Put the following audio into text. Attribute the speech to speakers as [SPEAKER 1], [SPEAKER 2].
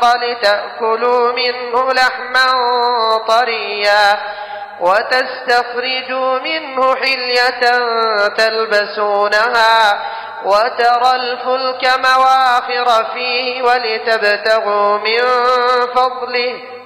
[SPEAKER 1] لتأكلوا منه لحما طريا وتستخرجوا منه حلية تلبسونها وترى الفلك مواخر فيه ولتبتغوا من فضله